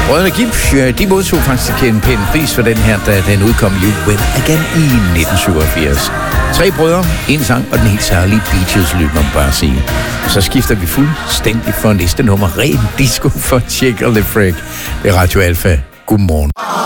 Brødrene Gibbs, de modtog faktisk en pæn pris for den her, da den udkom You Win Again i 1987. 3 brødre, en sang og den helt særlige Beatles-lyd, man bare sige. Så skifter vi fuldstændig for næste nummer. Ren disco for Chick og LeFrek. Det er Radio Alpha. Godmorgen.